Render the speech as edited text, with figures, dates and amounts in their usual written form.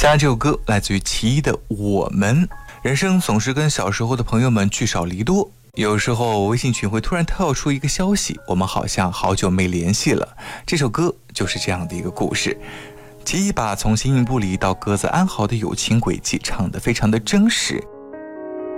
下来这首歌来自于奇艺的《我们》。人生总是跟小时候的朋友们聚少离多，有时候微信群会突然跳出一个消息，我们好像好久没联系了。这首歌就是这样的一个故事。奇艺把从形影不离到各自安好的友情轨迹唱得非常的真实，